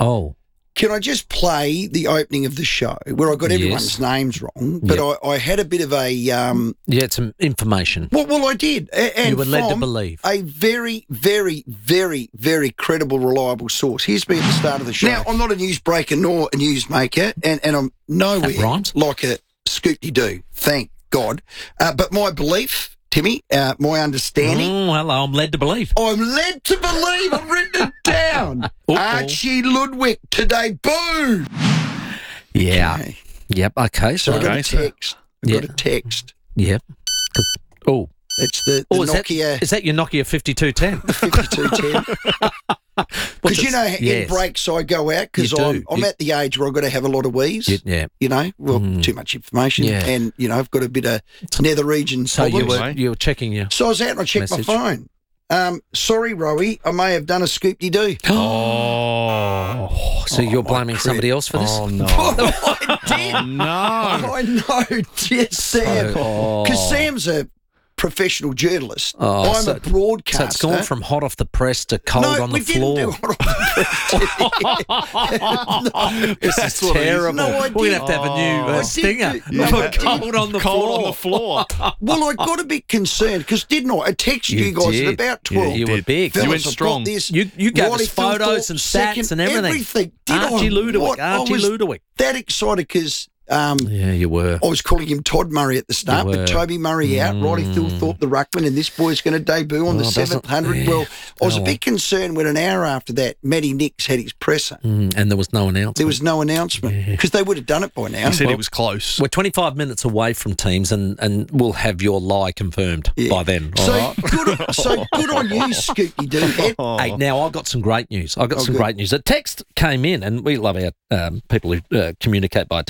play the opening of the show where I got everyone's names wrong, but I had a bit of a... some information. Well, I did. And you were led to believe. A very, very, very, very credible, reliable source. Here's me at the start of the show. Now, I'm not a newsbreaker nor a newsmaker, and I'm nowhere like a Scoop-de-Doo, thank God. But my belief... Timmy, my understanding. Hello, I'm led to believe. I'm led to believe. I've written it down. Archie Ludwig to debut. Yeah. Okay. Yep. Okay. So I got a text. Got a text. Yep. Oh. It's the Nokia. Is that your Nokia 5210? The 5210. Because in breaks I go out because I'm at the age where I've got to have a lot of wheeze. Too much information. Yeah. And, I've got a bit of nether region problems. So you were checking your So I was out and I checked my phone. Sorry, Rowie, I may have done a Scoop-de-Doo. So you're blaming somebody else for this? Oh, no. I did. Oh, no. I know. Yes, Sam. Because Sam's a professional journalist. I'm a broadcaster. So it's gone from hot off the press to cold on the floor. No, we didn't do hot off the press. This is terrible. No, I did. We're going to have a new stinger. Cold on the floor. Well, I got a bit concerned because didn't I? I texted you guys at about 12. Yeah, you were big. Fellas, you went strong. You gave us photos and stats and everything. Archie Ludwig. That excited because... yeah, you were. I was calling him Todd Murray at the start, but Toby Murray out. Roddy Philthorpe, the ruckman, and this boy's going to debut on the 700. Well, I was a bit concerned when an hour after that, Matty Nix had his presser. And there was no announcement. There was no announcement because they would have done it by now. He said it was close. We're 25 minutes away from teams and we'll have your lie confirmed by then. So good on you, Scoop-de-Doo. Hey, now I've got some great news. A text came in, and we love our people who communicate by text, and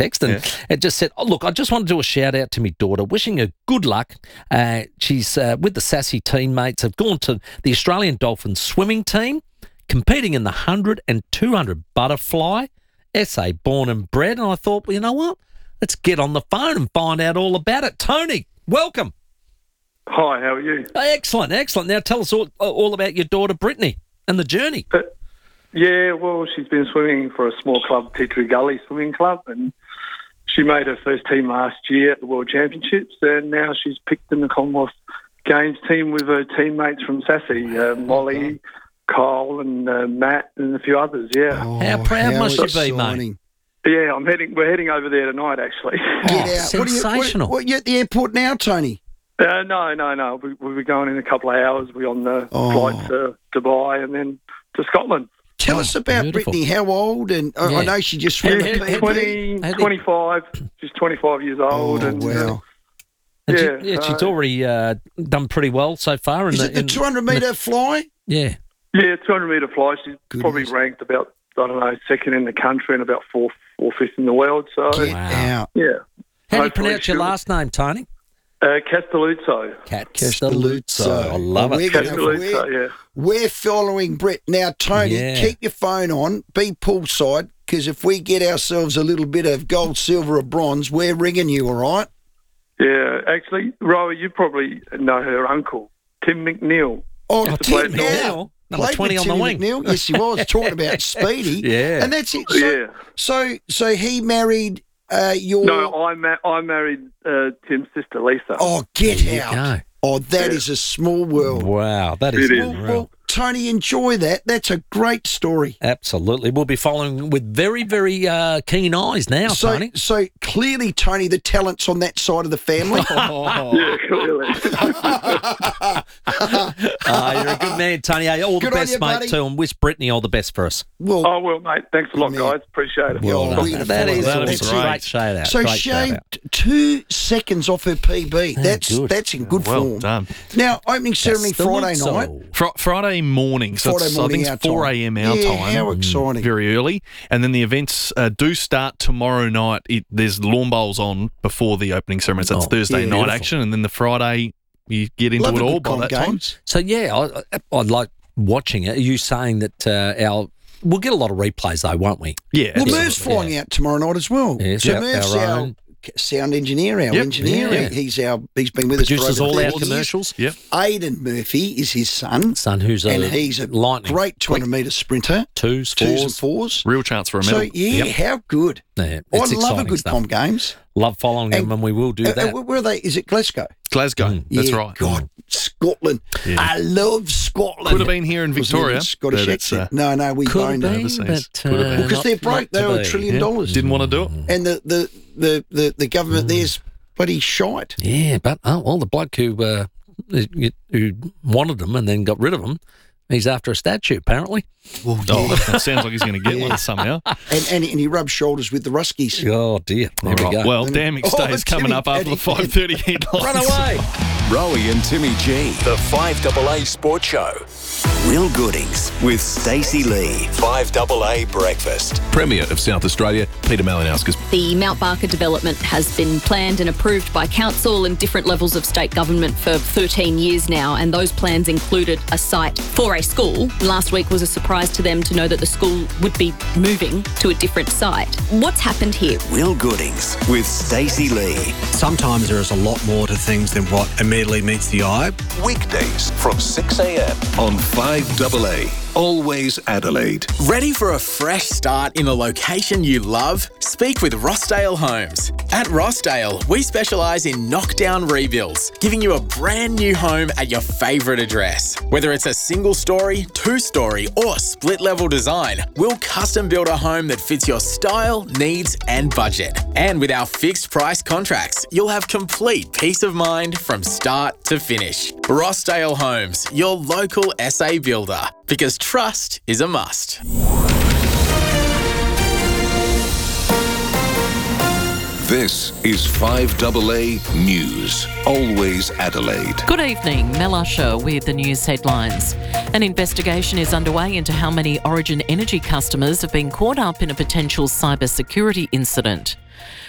It just said, look, I just want to do a shout out to my daughter, wishing her good luck. She's with the Sassy teammates, have gone to the Australian Dolphins swimming team, competing in the 100 and 200 butterfly, SA born and bred. And I thought, well, you know what? Let's get on the phone and find out all about it. Tony, welcome. Hi, how are you? Excellent, excellent. Now tell us all about your daughter, Brittany, and the journey. Yeah, well, she's been swimming for a small club, Petrie Gully Swimming Club, and she made her first team last year at the World Championships, and now she's picked in the Commonwealth Games team with her teammates from Sassy, Molly, Kyle and Matt and a few others, yeah. Oh, how proud must you be, mate? Yeah, we're heading over there tonight, actually. Get out. Sensational. What, you at the airport now, Tony? No. We'll be going in a couple of hours. We're on the flight to Dubai and then to Scotland. Tell us about Brittany. How old? And I know she just swam. 25. She's 25 years old. Wow. She's already done pretty well so far. Is it the 200-metre fly? Yeah. Yeah, 200-metre fly. She's probably ranked about, I don't know, second in the country and about fourth or fifth in the world. So Get out. Yeah. How do you pronounce your last name, Tony? Castelluzzo. Castelluzzo. I love it. Castelluzzo, yeah. We're following Brett. Now, Tony, keep your phone on. Be poolside, because if we get ourselves a little bit of gold, silver or bronze, we're ringing you, all right? Yeah, actually, Rowie, you probably know her uncle, Tim McNeil. Oh, Tim McNeil. Number 20 on the wing. McNeil. Yes, he was. Talking about Speedy. Yeah. And that's it. So he married your... No, I married Tim's sister, Lisa. Oh, get out. Oh, that is a small world. Wow, that is unreal. Well, Tony, enjoy that. That's a great story. Absolutely. We'll be following with very, very keen eyes now, Tony. So clearly, Tony, the talent's on that side of the family. Yeah, clearly. You're a good man, Tony. Hey, all the best, mate, too, and wish Brittany all the best for us. Well, mate. Thanks a lot, guys. Appreciate it. Well done. That is awesome. Great shout out. So shaved 2 seconds off her PB. That's in good form. Well done. Now, opening ceremony Friday night. Friday morning. So I think it's 4 a.m. our time. How exciting. Very early. And then the events do start tomorrow night. There's lawn bowls on before the opening ceremony. So it's Thursday night action. And then the Friday, you get into it all by that time. So, I like watching it. Are you saying that we'll get a lot of replays, though, won't we? Yeah. Well, Merv's flying out tomorrow night as well. Yes, so Merv's our sound engineer, engineer. Yeah. He's been with us produces for over all our 30 commercials. Years. Aidan Murphy is his son. Who's he's a great 200-metre sprinter. Twos and fours. Real chance for a medal. So, how good. Yeah, I love a good pom games. Love following them, and we will do that. Where are they? Is it Glasgow? Glasgow, that's right. God, Scotland. Yeah. I love Scotland. Could have been here in Victoria. Scottish accent. No, we boned overseas. Because they're broke. They were $1 trillion. Didn't want to do it. And the government there's bloody shite. Yeah, but the bloke who wanted them and then got rid of them, he's after a statue, apparently. Well, that sounds like he's going to get one somehow. And he rubs shoulders with the Ruskies. Oh, dear. There we go. Well, Damn Stays coming up after the 5:30 headlines. Run away. Rowie and Timmy G, the 5AA Sports Show. Will Goodings with Stacey Lee. 5AA Breakfast. Premier of South Australia, Peter Malinauskas. The Mount Barker development has been planned and approved by council and different levels of state government for 13 years now, and those plans included a site for a school. Last week was a surprise to them to know that the school would be moving to a different site. What's happened here? Will Goodings with Stacey Lee. Sometimes there is a lot more to things than what immediately meets the eye. Weekdays from 6 a.m. on 5AA. Always Adelaide. Ready for a fresh start in a location you love? Speak with Rossdale Homes. At Rossdale, we specialise in knockdown rebuilds, giving you a brand new home at your favourite address. Whether it's a single story, 2-story or split level design, we'll custom build a home that fits your style, needs and budget. And with our fixed price contracts, you'll have complete peace of mind from start to finish. Rossdale Homes, your local SA builder. Because trust is a must. This is 5AA News. Always Adelaide. Good evening, Mel Usher with the news headlines. An investigation is underway into how many Origin Energy customers have been caught up in a potential cybersecurity incident.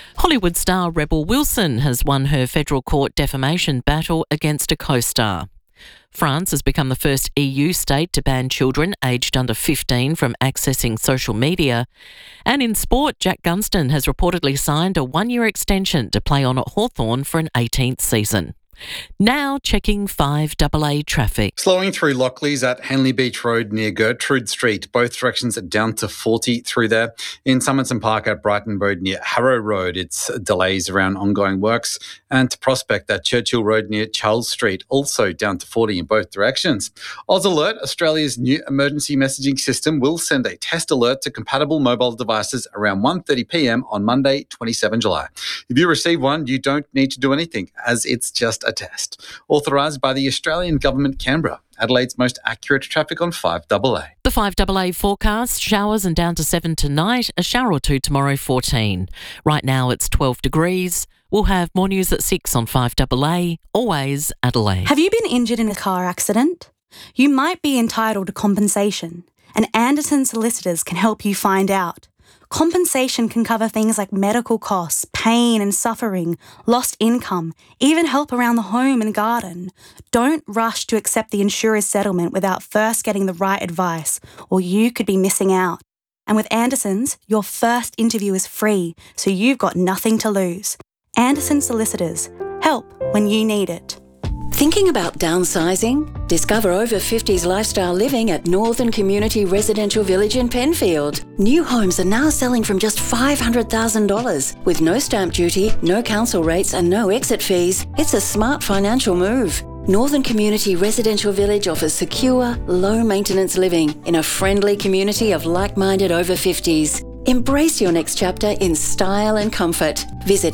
Hollywood star Rebel Wilson has won her federal court defamation battle against a co-star. France has become the first EU state to ban children aged under 15 from accessing social media. And in sport, Jack Gunston has reportedly signed a 1-year extension to play on at Hawthorn for an 18th season. Now checking 5AA traffic. Slowing through Lockleys at Henley Beach Road near Gertrude Street. Both directions are down to 40 through there. In Summerton Park at Brighton Road near Harrow Road, it's delays around ongoing works. And to Prospect at Churchill Road near Charles Street, also down to 40 in both directions. Oz Alert, Australia's new emergency messaging system, will send a test alert to compatible mobile devices around 1:30pm on Monday, 27 July. If you receive one, you don't need to do anything, as it's just a test. Authorised by the Australian Government, Canberra. Adelaide's most accurate traffic on 5AA. The 5AA forecast, showers and down to 7 tonight, a shower or two tomorrow, 14. Right now it's 12 degrees. We'll have more news at 6 on 5AA, always Adelaide. Have you been injured in a car accident? You might be entitled to compensation, and Anderson Solicitors can help you find out. Compensation can cover things like medical costs, pain and suffering, lost income, even help around the home and garden. Don't rush to accept the insurer's settlement without first getting the right advice, or you could be missing out. And with Anderson's, your first interview is free, so you've got nothing to lose. Anderson Solicitors. Help when you need it. Thinking about downsizing? Discover over 50s lifestyle living at Northern Community Residential Village in Penfield. New homes are now selling from just $500,000. With no stamp duty, no council rates and no exit fees, it's a smart financial move. Northern Community Residential Village offers secure, low-maintenance living in a friendly community of like-minded over 50s. Embrace your next chapter in style and comfort. Visit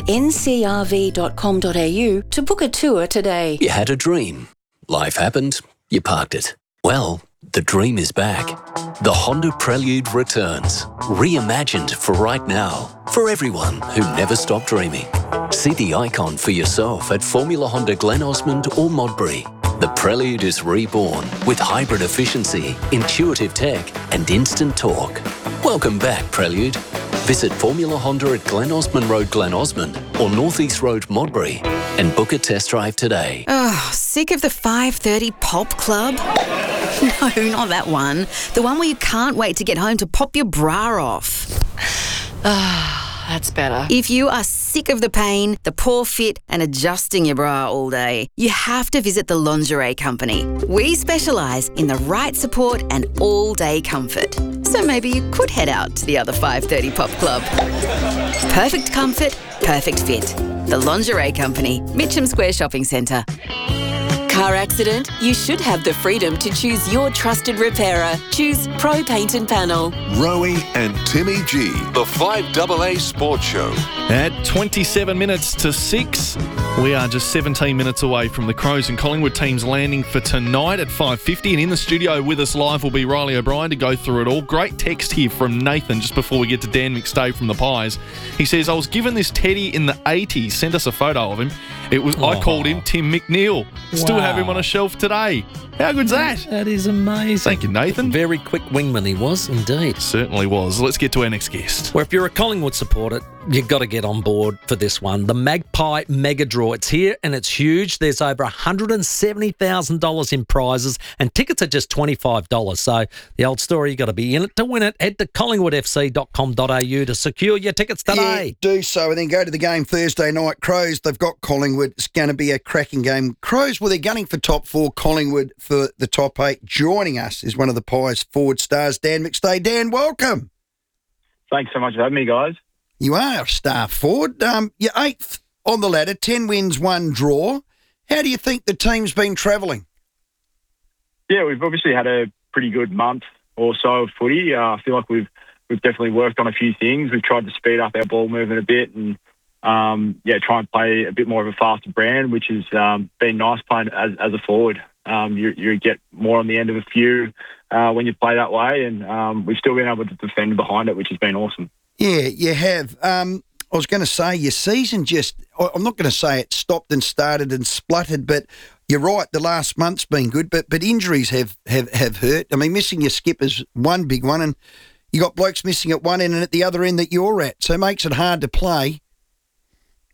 ncrv.com.au to book a tour today. You had a dream. Life happened. You parked it. Well, the dream is back. The Honda Prelude returns. Reimagined for right now. For everyone who never stopped dreaming. See the icon for yourself at Formula Honda Glen Osmond or Modbury. The Prelude is reborn with hybrid efficiency, intuitive tech and instant torque. Welcome back, Prelude. Visit Formula Honda at Glen Osmond Road, Glen Osmond or North East Road, Modbury and book a test drive today. Oh, sick of the 5:30 pop club? No, not that one. The one where you can't wait to get home to pop your bra off. That's better. If you are sick of the pain, the poor fit and adjusting your bra all day, you have to visit the Lingerie Company. We specialise in the right support and all-day comfort. So maybe you could head out to the other 5:30 pop club. Perfect comfort, perfect fit. The Lingerie Company, Mitcham Square Shopping Centre. Car accident? You should have the freedom to choose your trusted repairer. Choose Pro Paint and Panel. Rowie and Timmy G, the 5AA Sports Show. At 27 minutes to 6, we are just 17 minutes away from the Crows and Collingwood teams landing for tonight at 5:50. And in the studio with us live will be Riley O'Brien to go through it all. Great text here from Nathan just before we get to Dan McStay from the Pies. He says, I was given this teddy in the 80s. Sent us a photo of him. I called him Tim McNeil. Still have him on a shelf today. How good's that? That is amazing. Thank you, Nathan. Very quick wingman he was, indeed. Certainly was. Let's get to our next guest. Well, if you're a Collingwood supporter, you've got to get on board for this one. The Magpie Mega Draw. It's here and it's huge. There's over $170,000 in prizes and tickets are just $25. So the old story, you've got to be in it to win it. Head to collingwoodfc.com.au to secure your tickets today. Yeah, do so and then go to the game Thursday night. Crows, they've got Collingwood. It's going to be a cracking game. Crows, well, they're gunning for top 4. Collingwood for the top 8. Joining us is one of the Pies forward stars, Dan McStay. Dan, welcome. Thanks so much for having me, guys. You are a star forward. You're 8th on the ladder, 10 wins, 1 draw. How do you think the team's been travelling? Yeah, we've obviously had a pretty good month or so of footy. I feel like we've definitely worked on a few things. We've tried to speed up our ball movement a bit and try and play a bit more of a faster brand, which has been nice playing as a forward. You get more on the end of a few when you play that way, and we've still been able to defend behind it, which has been awesome. Yeah, you have. I was going to say your season I'm not going to say it stopped and started and spluttered, but you're right, the last month's been good, but injuries have hurt. I mean, missing your skipper's one big one, and you got blokes missing at one end and at the other end that you're at, so it makes it hard to play.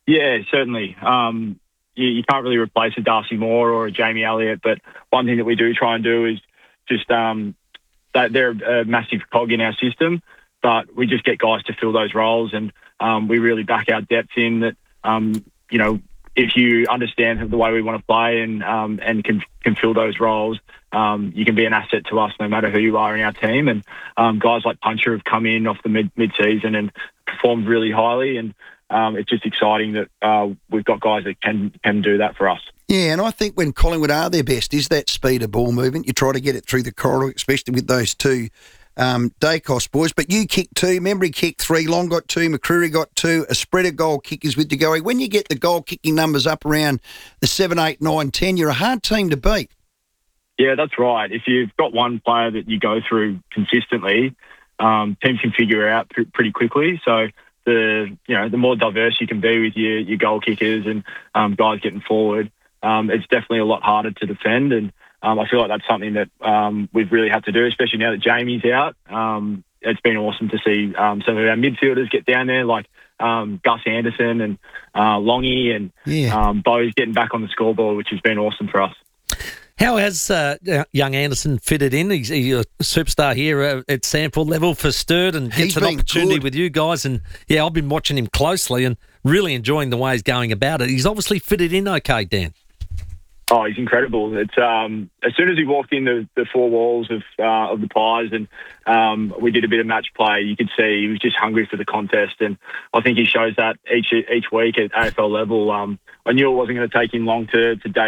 Yeah, certainly. You can't really replace a Darcy Moore or a Jamie Elliott, but one thing that we do try and do is just that they're a massive cog in our system, but we just get guys to fill those roles, and we really back our depth in that. If you understand the way we want to play and can fill those roles, you can be an asset to us no matter who you are in our team. And guys like Puncher have come in off the mid-season and performed really highly, and it's just exciting that we've got guys that can do that for us. Yeah, and I think when Collingwood are their best is that speed of ball movement. You try to get it through the corridor, especially with those two Dacos boys. But you kicked 2, Membry kicked 3, Long got 2, McCreary got 2, a spread of goal kickers with Degoe. When you get the goal kicking numbers up around the 7, 8, 9, 10, you're a hard team to beat. Yeah, that's right. If you've got one player that you go through consistently, teams can figure it out pretty quickly. So the more diverse you can be with your goal kickers and guys getting forward, it's definitely a lot harder to defend. And I feel like that's something that we've really had to do, especially now that Jamie's out. It's been awesome to see some of our midfielders get down there, like Gus Anderson and Longy and Bo's getting back on the scoreboard, which has been awesome for us. How has young Anderson fitted in? He's a superstar here at Sandford level for Sturt and gets an opportunity with you guys. And, yeah, I've been watching him closely and really enjoying the way he's going about it. He's obviously fitted in okay, Dan. Oh, he's incredible. It's as soon as he walked in the 4 walls of the Pies and we did a bit of match play, you could see he was just hungry for the contest, and I think he shows that each week at AFL level. I knew it wasn't going to take him long to